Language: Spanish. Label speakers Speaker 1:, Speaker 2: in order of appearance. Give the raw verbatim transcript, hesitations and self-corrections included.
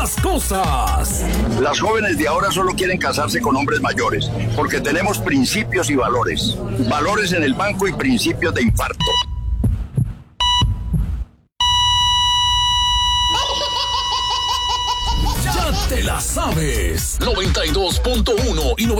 Speaker 1: Las cosas.
Speaker 2: Las jóvenes de ahora solo quieren casarse con hombres mayores, porque tenemos principios y valores. Valores en el banco y principios de infarto.
Speaker 1: Ya te la sabes. noventa y dos punto uno y noventa